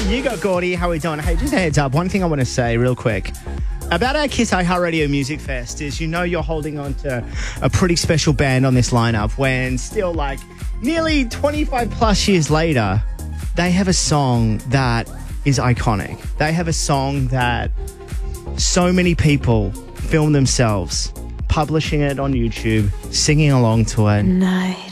You got Gordy. How are we doing? Hey, just a heads up. One thing I want to say real quick about our Kiss iHeartRadio Music Fest is you're holding on to a pretty special band on this lineup when still like nearly 25 plus years later, they have a song that is iconic. They have a song that so many people film themselves publishing it on YouTube, singing along to it. Night.